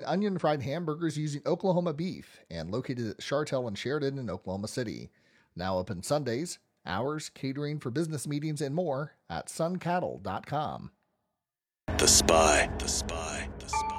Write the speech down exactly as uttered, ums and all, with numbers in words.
onion fried hamburgers using Oklahoma beef and located at Chartel and Sheridan in Oklahoma City. Now open Sundays, hours, catering for business meetings, and more at sun cattle dot com. The Spy. The Spy. The Spy.